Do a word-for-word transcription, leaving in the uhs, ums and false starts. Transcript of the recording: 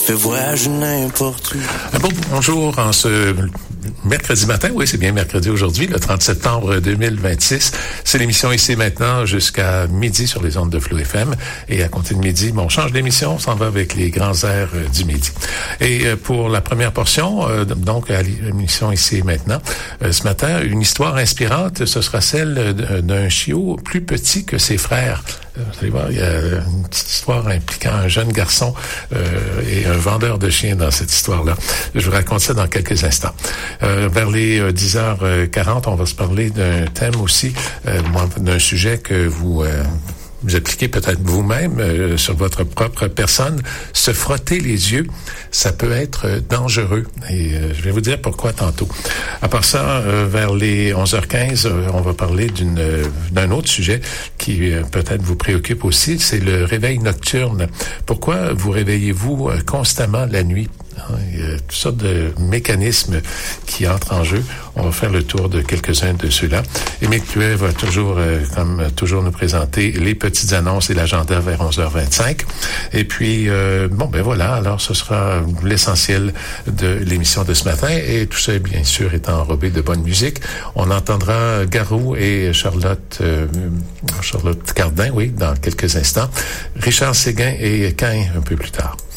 fait voyager n'importe où. Un bon bonjour en ce mercredi matin. Oui, c'est bien mercredi aujourd'hui, le trente septembre deux mille vingt-six. C'est l'émission Ici maintenant jusqu'à midi sur les ondes de Flow F M. Et à compter de midi, bon, on change d'émission, on s'en va avec les grands airs euh, du midi. Et euh, pour la première portion, euh, donc à l'émission Ici maintenant, euh, ce matin, une histoire inspirante, ce sera celle d'un chiot plus petit que ses frères. Vous allez voir, il y a une petite histoire impliquant un jeune garçon euh, et un vendeur de chiens dans cette histoire-là. Je vous raconte ça dans quelques instants. Euh, vers les euh, dix heures quarante, on va se parler d'un thème aussi, euh, d'un sujet que vous... Euh, vous appliquez peut-être vous-même euh, sur votre propre personne, se frotter les yeux, ça peut être euh, dangereux. Et euh, je vais vous dire pourquoi tantôt. À part ça, euh, vers les onze heures quinze, euh, on va parler d'une euh, d'un autre sujet qui euh, peut-être vous préoccupe aussi, c'est le réveil nocturne. Pourquoi vous réveillez-vous euh, constamment la nuit? Il y a toutes sortes de mécanismes qui entrent en jeu. On va faire le tour de quelques-uns de ceux-là. Émile Pluet va toujours, euh, comme toujours, nous présenter les petites annonces et l'agenda vers onze heures vingt-cinq. Et puis, euh, bon, ben voilà, alors ce sera l'essentiel de l'émission de ce matin. Et tout ça, bien sûr, est enrobé de bonne musique. On entendra Garou et Charlotte, euh, Charlotte Cardin, oui, dans quelques instants. Richard Séguin et Cain un peu plus tard.